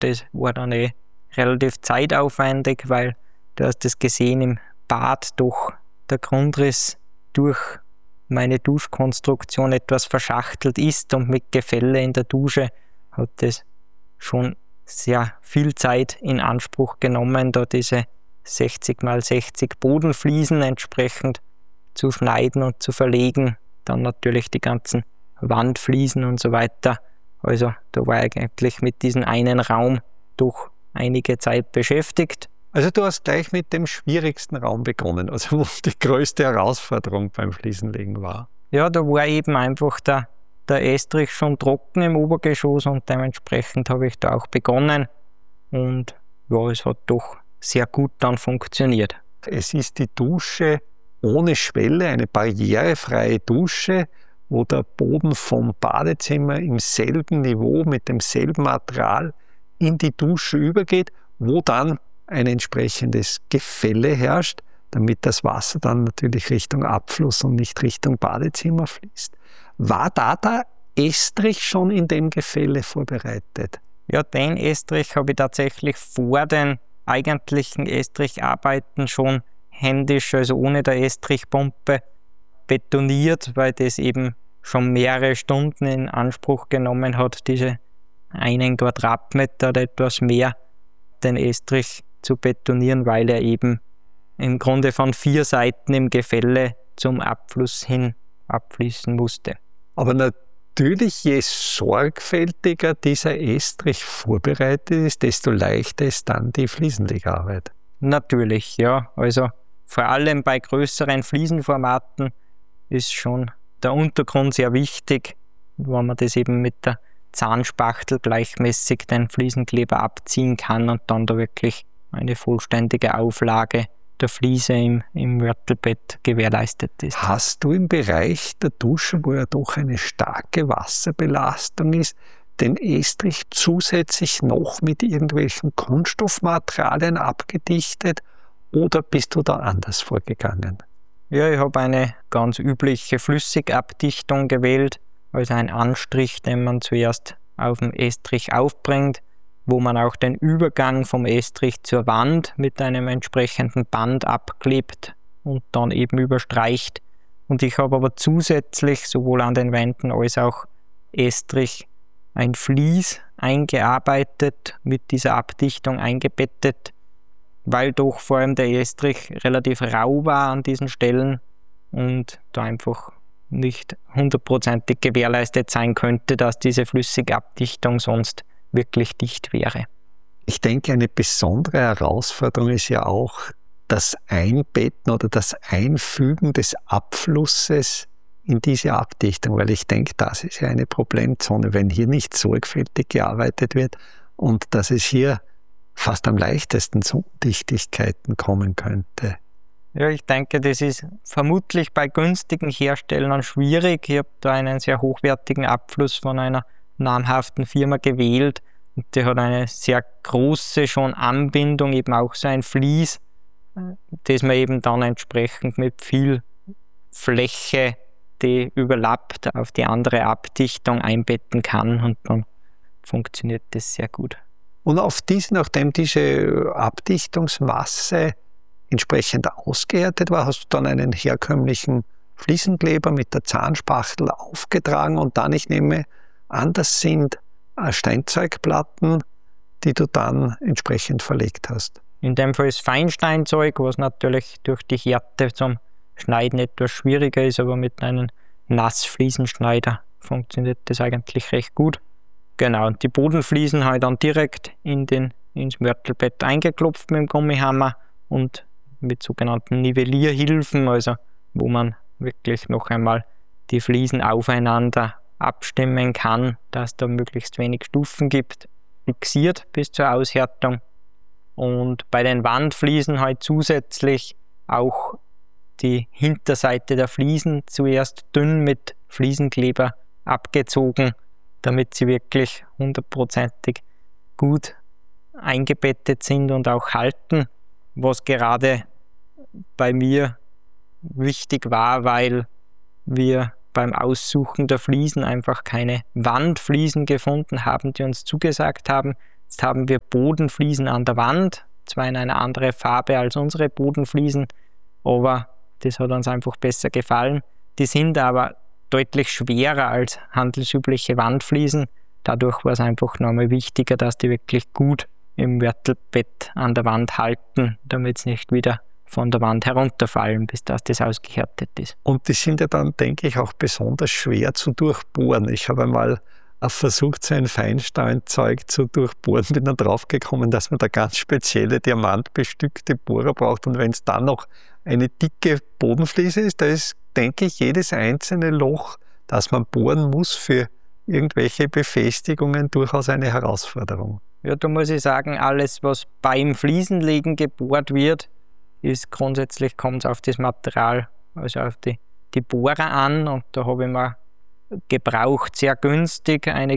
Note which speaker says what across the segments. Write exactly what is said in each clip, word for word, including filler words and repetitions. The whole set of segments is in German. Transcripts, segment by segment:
Speaker 1: das war dann eh relativ zeitaufwendig, weil du hast das gesehen, im Bad doch der Grundriss durch meine Duschkonstruktion etwas verschachtelt ist und mit Gefälle in der Dusche hat das schon sehr viel Zeit in Anspruch genommen, da diese sechzig mal sechzig Bodenfliesen entsprechend zu schneiden und zu verlegen. Dann natürlich die ganzen Wandfliesen und so weiter. Also da war ich eigentlich mit diesem einen Raum doch einige Zeit beschäftigt.
Speaker 2: Also du hast gleich mit dem schwierigsten Raum begonnen, also wo die größte Herausforderung beim Fliesenlegen war.
Speaker 1: Ja, da war eben einfach der, der Estrich schon trocken im Obergeschoss und dementsprechend habe ich da auch begonnen. Und ja, es hat doch sehr gut dann funktioniert.
Speaker 2: Es ist die Dusche ohne Schwelle, eine barrierefreie Dusche, wo der Boden vom Badezimmer im selben Niveau mit demselben Material in die Dusche übergeht, wo dann ein entsprechendes Gefälle herrscht, damit das Wasser dann natürlich Richtung Abfluss und nicht Richtung Badezimmer fließt. War da der Estrich schon in dem Gefälle vorbereitet?
Speaker 1: Ja, den Estrich habe ich tatsächlich vor den eigentlichen Estricharbeiten schon händisch, also ohne der Estrichpumpe, betoniert, weil das eben schon mehrere Stunden in Anspruch genommen hat, diese einen Quadratmeter oder etwas mehr, den Estrich zu betonieren, weil er eben im Grunde von vier Seiten im Gefälle zum Abfluss hin abfließen musste.
Speaker 2: Aber natürlich, je sorgfältiger dieser Estrich vorbereitet ist, desto leichter ist dann die Fliesenlegarbeit.
Speaker 1: Natürlich, ja. Also vor allem bei größeren Fliesenformaten ist schon der Untergrund sehr wichtig, wenn man das eben mit der Zahnspachtel gleichmäßig den Fliesenkleber abziehen kann und dann da wirklich eine vollständige Auflage der Fliese im, im Mörtelbett gewährleistet ist.
Speaker 2: Hast du im Bereich der Dusche, wo ja doch eine starke Wasserbelastung ist, den Estrich zusätzlich noch mit irgendwelchen Kunststoffmaterialien abgedichtet oder bist du da anders vorgegangen?
Speaker 1: Ja, ich habe eine ganz übliche Flüssigabdichtung gewählt, also ein Anstrich, den man zuerst auf dem Estrich aufbringt, wo man auch den Übergang vom Estrich zur Wand mit einem entsprechenden Band abklebt und dann eben überstreicht. Und ich habe aber zusätzlich sowohl an den Wänden als auch Estrich ein Vlies eingearbeitet, mit dieser Abdichtung eingebettet, weil doch vor allem der Estrich relativ rau war an diesen Stellen und da einfach nicht hundertprozentig gewährleistet sein könnte, dass diese flüssige Abdichtung sonst wirklich dicht wäre.
Speaker 2: Ich denke, eine besondere Herausforderung ist ja auch das Einbetten oder das Einfügen des Abflusses in diese Abdichtung, weil ich denke, das ist ja eine Problemzone, wenn hier nicht sorgfältig gearbeitet wird und dass es hier fast am leichtesten zu Undichtigkeiten kommen könnte.
Speaker 1: Ja, ich denke, das ist vermutlich bei günstigen Herstellern schwierig. Ich habe da einen sehr hochwertigen Abfluss von einer namhaften Firma gewählt und der hat eine sehr große schon Anbindung, eben auch so ein Vlies, das man eben dann entsprechend mit viel Fläche, die überlappt, auf die andere Abdichtung einbetten kann und dann funktioniert das sehr gut.
Speaker 2: Und auf diese, nachdem diese Abdichtungsmasse entsprechend ausgehärtet war, hast du dann einen herkömmlichen Fliesenkleber mit der Zahnspachtel aufgetragen und dann, ich nehme an, das sind Steinzeugplatten, die du dann entsprechend verlegt hast.
Speaker 1: In dem Fall ist Feinsteinzeug, was natürlich durch die Härte zum Schneiden etwas schwieriger ist, aber mit einem Nassfliesenschneider funktioniert das eigentlich recht gut. Genau, und die Bodenfliesen habe ich dann direkt in den, ins Mörtelbett eingeklopft mit dem Gummihammer und mit sogenannten Nivellierhilfen, also wo man wirklich noch einmal die Fliesen aufeinander abstimmen kann, dass da möglichst wenig Stufen gibt, fixiert bis zur Aushärtung. Und bei den Wandfliesen habe ich zusätzlich auch die Hinterseite der Fliesen zuerst dünn mit Fliesenkleber abgezogen, damit sie wirklich hundertprozentig gut eingebettet sind und auch halten, was gerade bei mir wichtig war, weil wir beim Aussuchen der Fliesen einfach keine Wandfliesen gefunden haben, die uns zugesagt haben. Jetzt haben wir Bodenfliesen an der Wand, zwar in einer anderen Farbe als unsere Bodenfliesen, aber das hat uns einfach besser gefallen. Die sind aber deutlich schwerer als handelsübliche Wandfliesen. Dadurch war es einfach nochmal wichtiger, dass die wirklich gut im Mörtelbett an der Wand halten, damit sie nicht wieder von der Wand herunterfallen, bis das, das ausgehärtet ist.
Speaker 2: Und die sind ja dann, denke ich, auch besonders schwer zu durchbohren. Ich habe einmal versucht, so ein Feinstahlzeug zu durchbohren, bin dann draufgekommen, dass man da ganz spezielle diamantbestückte Bohrer braucht. Und wenn es dann noch eine dicke Bodenfliese ist, da ist, denke ich, jedes einzelne Loch, das man bohren muss für irgendwelche Befestigungen, durchaus eine Herausforderung.
Speaker 1: Ja, da muss ich sagen, alles, was beim Fliesenlegen gebohrt wird, ist grundsätzlich, kommt es auf das Material, also auf die, die Bohrer an. Und da habe ich mir gebraucht, sehr günstig, eine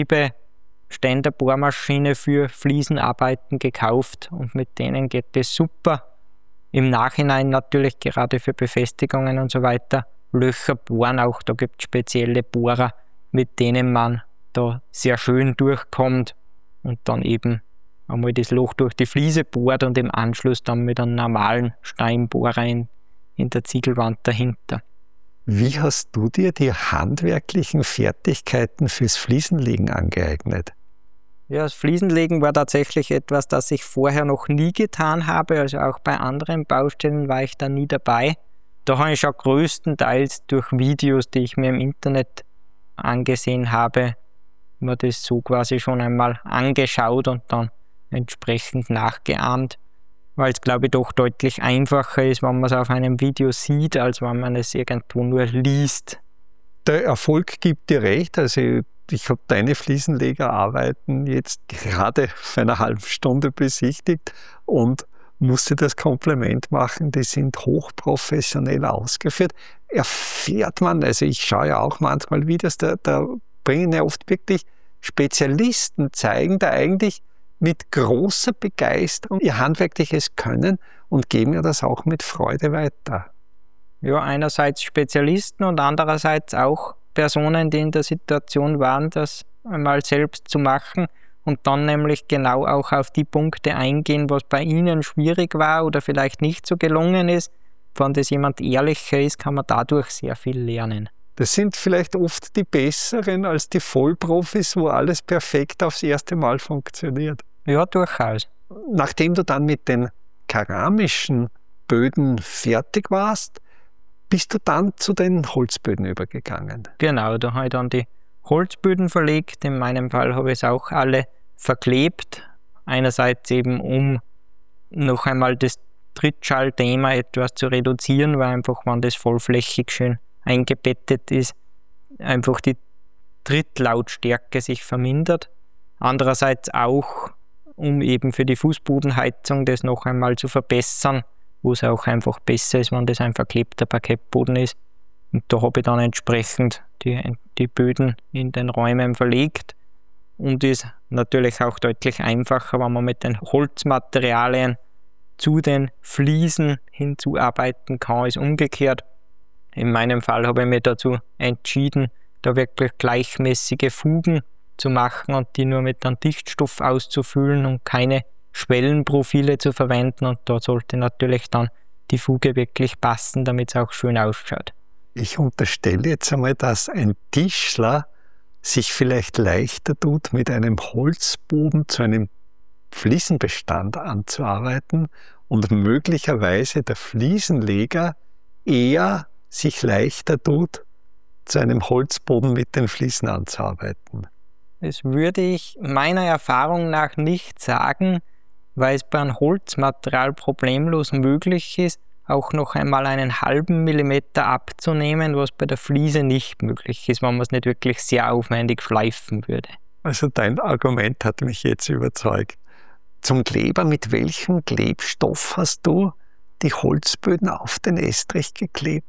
Speaker 1: Getriebe-Ständerbohrmaschine für Fliesenarbeiten gekauft. Und mit denen geht das super. Im Nachhinein natürlich, gerade für Befestigungen und so weiter, Löcher bohren auch. Da gibt es spezielle Bohrer, mit denen man da sehr schön durchkommt und dann eben einmal das Loch durch die Fliese bohrt und im Anschluss dann mit einem normalen Steinbohrer in, in der Ziegelwand dahinter.
Speaker 2: Wie hast du dir die handwerklichen Fertigkeiten fürs Fliesenlegen angeeignet?
Speaker 1: Ja, das Fliesenlegen war tatsächlich etwas, das ich vorher noch nie getan habe. Also auch bei anderen Baustellen war ich da nie dabei. Da habe ich schon größtenteils durch Videos, die ich mir im Internet angesehen habe, mir das so quasi schon einmal angeschaut und dann entsprechend nachgeahmt, weil es, glaube ich, doch deutlich einfacher ist, wenn man es auf einem Video sieht, als wenn man es irgendwo nur liest.
Speaker 2: Der Erfolg gibt dir recht. Also ich habe deine Fliesenlegerarbeiten jetzt gerade vor einer halben Stunde besichtigt und musste das Kompliment machen, die sind hochprofessionell ausgeführt. Erfährt man, also ich schaue ja auch manchmal Videos, da, da bringen ja oft wirklich Spezialisten, zeigen da eigentlich mit großer Begeisterung ihr handwerkliches Können und geben ja das auch mit Freude weiter.
Speaker 1: Ja, einerseits Spezialisten und andererseits auch Personen, die in der Situation waren, das einmal selbst zu machen und dann nämlich genau auch auf die Punkte eingehen, was bei ihnen schwierig war oder vielleicht nicht so gelungen ist. Wenn das jemand ehrlicher ist, kann man dadurch sehr viel lernen.
Speaker 2: Das sind vielleicht oft die Besseren als die Vollprofis, wo alles perfekt aufs erste Mal funktioniert.
Speaker 1: Ja, durchaus.
Speaker 2: Nachdem du dann mit den keramischen Böden fertig warst, bist du dann zu den Holzböden übergegangen.
Speaker 1: Genau, da habe ich dann die Holzböden verlegt. In meinem Fall habe ich es auch alle verklebt. Einerseits eben, um noch einmal das Trittschallthema etwas zu reduzieren, weil einfach, wenn das vollflächig schön eingebettet ist, einfach die Trittlautstärke sich vermindert. Andererseits auch, um eben für die Fußbodenheizung das noch einmal zu verbessern, wo es auch einfach besser ist, wenn das ein verklebter Parkettboden ist. Und da habe ich dann entsprechend die, die Böden in den Räumen verlegt und ist natürlich auch deutlich einfacher, wenn man mit den Holzmaterialien zu den Fliesen hinzuarbeiten kann, ist umgekehrt. In meinem Fall habe ich mich dazu entschieden, da wirklich gleichmäßige Fugen zu machen und die nur mit einem Dichtstoff auszufüllen und keine Schwellenprofile zu verwenden. Und da sollte natürlich dann die Fuge wirklich passen, damit es auch schön ausschaut.
Speaker 2: Ich unterstelle jetzt einmal, dass ein Tischler sich vielleicht leichter tut, mit einem Holzboden zu einem Fliesenbestand anzuarbeiten und möglicherweise der Fliesenleger eher sich leichter tut, zu einem Holzboden mit den Fliesen anzuarbeiten.
Speaker 1: Das würde ich meiner Erfahrung nach nicht sagen, weil es bei einem Holzmaterial problemlos möglich ist, auch noch einmal einen halben Millimeter abzunehmen, was bei der Fliese nicht möglich ist, wenn man es nicht wirklich sehr aufwendig schleifen würde.
Speaker 2: Also dein Argument hat mich jetzt überzeugt. Zum Kleber, mit welchem Klebstoff hast du die Holzböden auf den Estrich geklebt?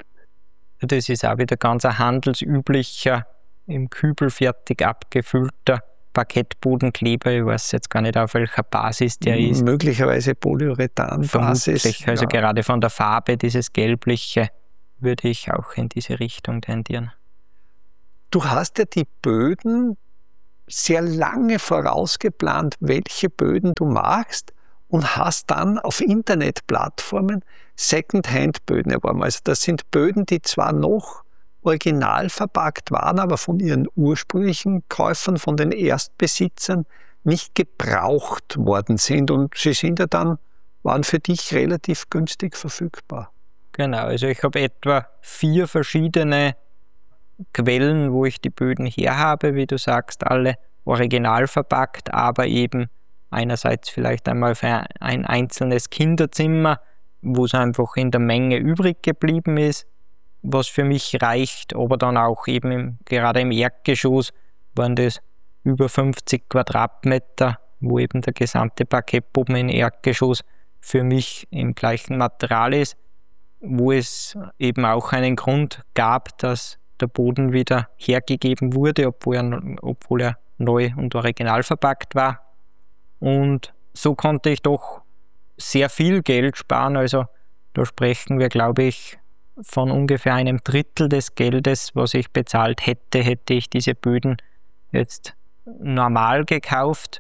Speaker 1: Das ist auch wieder ganz ein handelsüblicher, im Kübel fertig abgefüllter Parkettbodenkleber. Ich weiß jetzt gar nicht, auf welcher Basis der ist.
Speaker 2: Möglicherweise Polyurethan-Basis.
Speaker 1: Vermutlich, also ja. Gerade von der Farbe, dieses gelbliche, würde ich auch in diese Richtung tendieren.
Speaker 2: Du hast ja die Böden sehr lange vorausgeplant, welche Böden du machst und hast dann auf Internetplattformen Second-Hand-Böden erworben. Also das sind Böden, die zwar noch original verpackt waren, aber von ihren ursprünglichen Käufern, von den Erstbesitzern nicht gebraucht worden sind und sie sind ja dann, waren für dich relativ günstig verfügbar.
Speaker 1: Genau, also ich habe etwa vier verschiedene Quellen, wo ich die Böden her habe, wie du sagst, alle original verpackt, aber eben einerseits vielleicht einmal für ein einzelnes Kinderzimmer, wo es einfach in der Menge übrig geblieben ist, was für mich reicht, aber dann auch eben im, gerade im Erdgeschoss waren das über fünfzig Quadratmeter, wo eben der gesamte Parkettboden im Erdgeschoss für mich im gleichen Material ist, wo es eben auch einen Grund gab, dass der Boden wieder hergegeben wurde, obwohl er, obwohl er neu und original verpackt war. Und so konnte ich doch sehr viel Geld sparen. Also da sprechen wir, glaube ich, von ungefähr einem Drittel des Geldes, was ich bezahlt hätte, hätte ich diese Böden jetzt normal gekauft.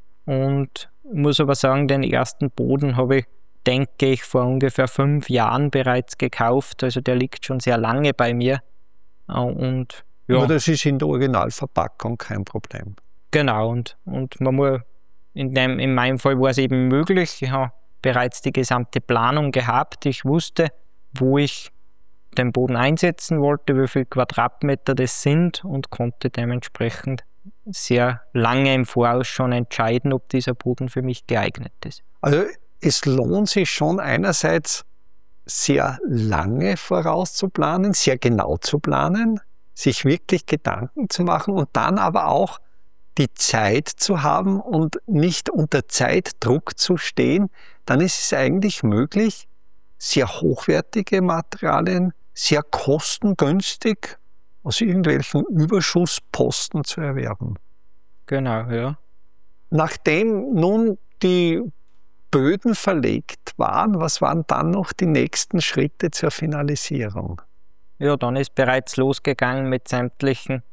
Speaker 1: Und muss aber sagen, den ersten Boden habe ich, denke ich, vor ungefähr fünf Jahren bereits gekauft. Also der liegt schon sehr lange bei mir. Und, ja.
Speaker 2: Aber das ist in der Originalverpackung kein Problem.
Speaker 1: Genau, und, und man muss, in, dem, in meinem Fall war es eben möglich. Ich habe bereits die gesamte Planung gehabt. Ich wusste, wo ich den Boden einsetzen wollte, wie viele Quadratmeter das sind und konnte dementsprechend sehr lange im Voraus schon entscheiden, ob dieser Boden für mich geeignet ist.
Speaker 2: Also es lohnt sich schon einerseits sehr lange vorauszuplanen, sehr genau zu planen, sich wirklich Gedanken zu machen und dann aber auch die Zeit zu haben und nicht unter Zeitdruck zu stehen, dann ist es eigentlich möglich, sehr hochwertige Materialien sehr kostengünstig aus irgendwelchen Überschussposten zu erwerben.
Speaker 1: Genau, ja.
Speaker 2: Nachdem nun die Böden verlegt waren, was waren dann noch die nächsten Schritte zur Finalisierung?
Speaker 1: Ja, dann ist bereits losgegangen mit sämtlichen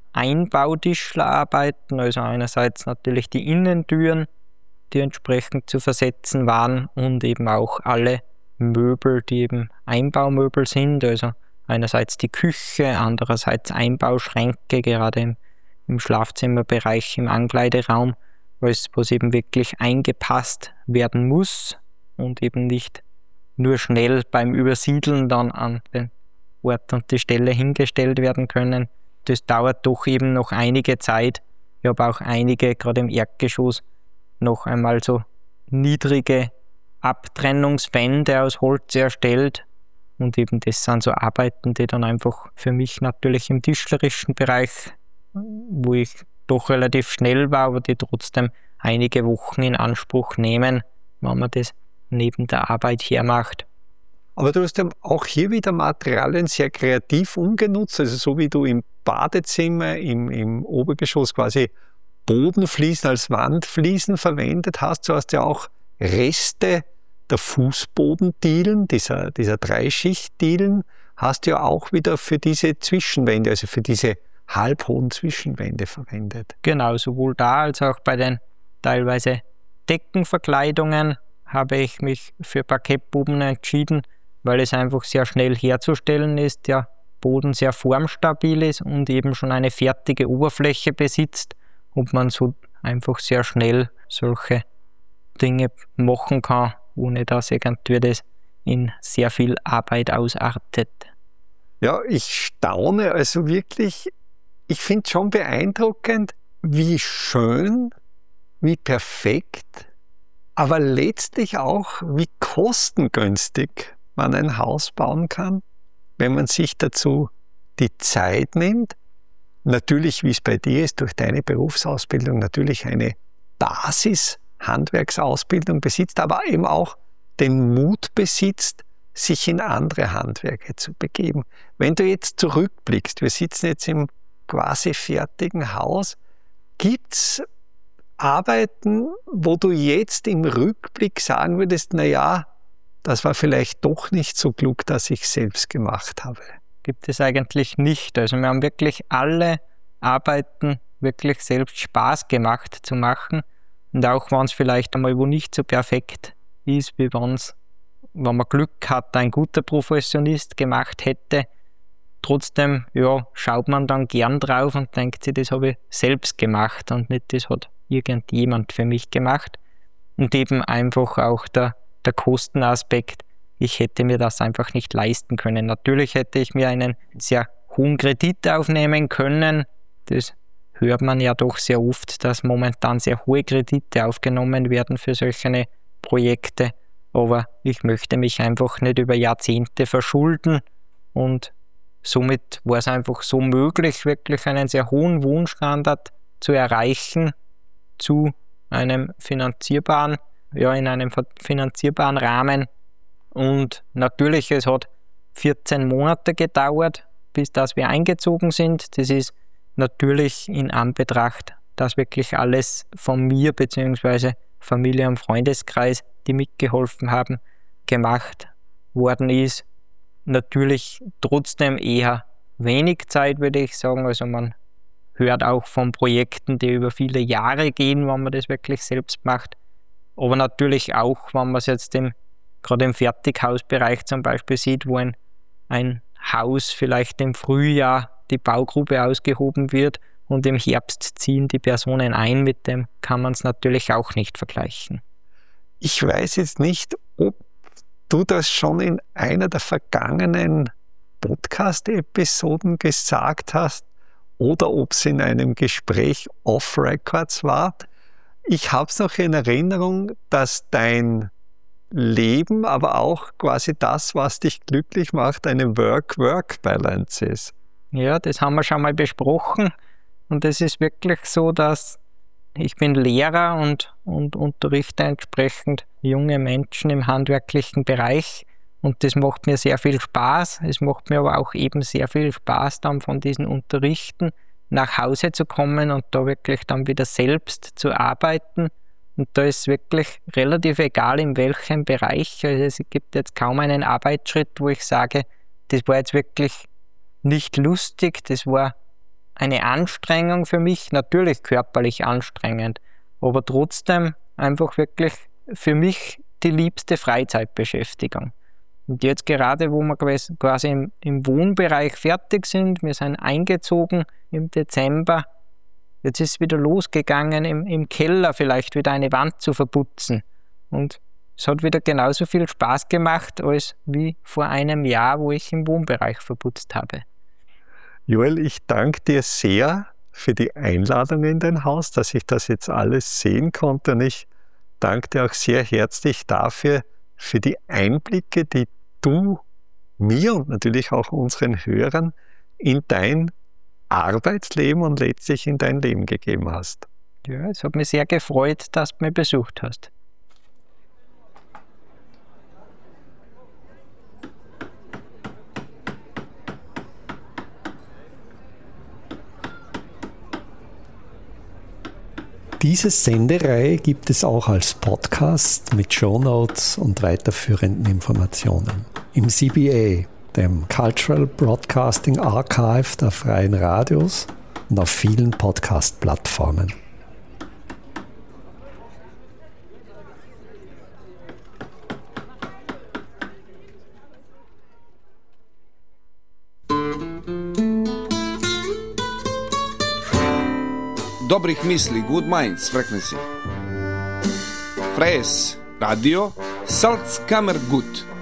Speaker 1: Einbautischlerarbeiten, also einerseits natürlich die Innentüren, die entsprechend zu versetzen waren und eben auch alle Möbel, die eben Einbaumöbel sind, also einerseits die Küche, andererseits Einbauschränke, gerade im, im Schlafzimmerbereich, im Ankleideraum, was eben wirklich eingepasst werden muss und eben nicht nur schnell beim Übersiedeln dann an den Ort und die Stelle hingestellt werden können. Das dauert doch eben noch einige Zeit. Ich habe auch einige, gerade im Erdgeschoss, noch einmal so niedrige Abtrennungswände aus Holz erstellt. Und eben das sind so Arbeiten, die dann einfach für mich natürlich im tischlerischen Bereich, wo ich doch relativ schnell war, aber die trotzdem einige Wochen in Anspruch nehmen, wenn man das neben der Arbeit hermacht.
Speaker 2: Aber du hast ja auch hier wieder Materialien sehr kreativ umgenutzt, also so wie du im Badezimmer, im, im Obergeschoss quasi Bodenfliesen als Wandfliesen verwendet hast, so hast du ja auch Reste der Fußbodendielen, dieser, dieser Dreischichtdielen, hast du ja auch wieder für diese Zwischenwände, also für diese halbhohen Zwischenwände verwendet.
Speaker 1: Genau, sowohl da als auch bei den teilweise Deckenverkleidungen habe ich mich für Parkettboden entschieden, weil es einfach sehr schnell herzustellen ist, der Boden sehr formstabil ist und eben schon eine fertige Oberfläche besitzt und man so einfach sehr schnell solche Dinge machen kann, ohne dass irgendwie das in sehr viel Arbeit ausartet.
Speaker 2: Ja, ich staune also wirklich. Ich finde es schon beeindruckend, wie schön, wie perfekt, aber letztlich auch, wie kostengünstig man ein Haus bauen kann, wenn man sich dazu die Zeit nimmt. Natürlich, wie es bei dir ist, durch deine Berufsausbildung natürlich eine Basis-Handwerksausbildung besitzt, aber eben auch den Mut besitzt, sich in andere Handwerke zu begeben. Wenn du jetzt zurückblickst, wir sitzen jetzt im quasi fertigen Haus, gibt es Arbeiten, wo du jetzt im Rückblick sagen würdest, naja, das war vielleicht doch nicht so klug, dass ich es selbst gemacht habe?
Speaker 1: Gibt es eigentlich nicht. Also wir haben wirklich alle Arbeiten wirklich selbst Spaß gemacht zu machen. Und auch wenn es vielleicht einmal wo nicht so perfekt ist, wie wenn's, wenn man Glück hat, ein guter Professionist gemacht hätte, trotzdem ja, schaut man dann gern drauf und denkt sich, das habe ich selbst gemacht und nicht, das hat irgendjemand für mich gemacht. Und eben einfach auch der, der Kostenaspekt, ich hätte mir das einfach nicht leisten können. Natürlich hätte ich mir einen sehr hohen Kredit aufnehmen können. Das hört man ja doch sehr oft, dass momentan sehr hohe Kredite aufgenommen werden für solche Projekte. Aber ich möchte mich einfach nicht über Jahrzehnte verschulden und somit war es einfach so möglich, wirklich einen sehr hohen Wohnstandard zu erreichen zu einem finanzierbaren, ja, in einem finanzierbaren Rahmen. Und natürlich, es hat vierzehn Monate gedauert, bis dass wir eingezogen sind. Das ist natürlich in Anbetracht, dass wirklich alles von mir bzw. Familie und Freundeskreis, die mitgeholfen haben, gemacht worden ist. Natürlich trotzdem eher wenig Zeit, würde ich sagen. Also man hört auch von Projekten, die über viele Jahre gehen, wenn man das wirklich selbst macht. Aber natürlich auch, wenn man es jetzt im, gerade im Fertighausbereich zum Beispiel sieht, wo ein, ein Haus vielleicht im Frühjahr die Baugrube ausgehoben wird und im Herbst ziehen die Personen ein, mit dem kann man es natürlich auch nicht vergleichen.
Speaker 2: Ich weiß jetzt nicht, ob du das schon in einer der vergangenen Podcast-Episoden gesagt hast oder ob es in einem Gespräch off-Records war. Ich habe es noch in Erinnerung, dass dein Leben, aber auch quasi das, was dich glücklich macht, eine Work-Work-Balance ist.
Speaker 1: Ja, das haben wir schon mal besprochen und es ist wirklich so, dass ich bin Lehrer und, und unterrichte entsprechend junge Menschen im handwerklichen Bereich und das macht mir sehr viel Spaß. Es macht mir aber auch eben sehr viel Spaß, dann von diesen Unterrichten nach Hause zu kommen und da wirklich dann wieder selbst zu arbeiten. Und da ist wirklich relativ egal, in welchem Bereich. Also es gibt jetzt kaum einen Arbeitsschritt, wo ich sage, das war jetzt wirklich nicht lustig, das war eine Anstrengung für mich, natürlich körperlich anstrengend, aber trotzdem einfach wirklich für mich die liebste Freizeitbeschäftigung. Und jetzt gerade, wo wir quasi im, im Wohnbereich fertig sind, wir sind eingezogen im Dezember, jetzt ist es wieder losgegangen, im, im Keller vielleicht wieder eine Wand zu verputzen. Und es hat wieder genauso viel Spaß gemacht, als wie vor einem Jahr, wo ich im Wohnbereich verputzt habe.
Speaker 2: Joel, ich danke dir sehr für die Einladung in dein Haus, dass ich das jetzt alles sehen konnte. Und ich danke dir auch sehr herzlich dafür, für die Einblicke, die du mir und natürlich auch unseren Hörern in dein Arbeitsleben und letztlich in dein Leben gegeben hast.
Speaker 1: Ja, es hat mich sehr gefreut, dass du mich besucht hast.
Speaker 2: Diese Sendereihe gibt es auch als Podcast mit Shownotes und weiterführenden Informationen. Im C B A, dem Cultural Broadcasting Archive der Freien Radios und auf vielen Podcast-Plattformen.
Speaker 3: Dobrih misli, good minds frequency. Fresh Radio, Salzkammergut.